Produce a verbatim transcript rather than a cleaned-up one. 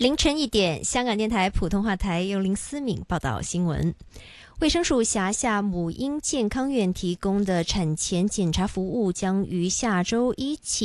凌晨一点，香港电台普通话台由林思敏报道新闻。卫生署辖下母婴健康院提供的产前检查服务将于下周一起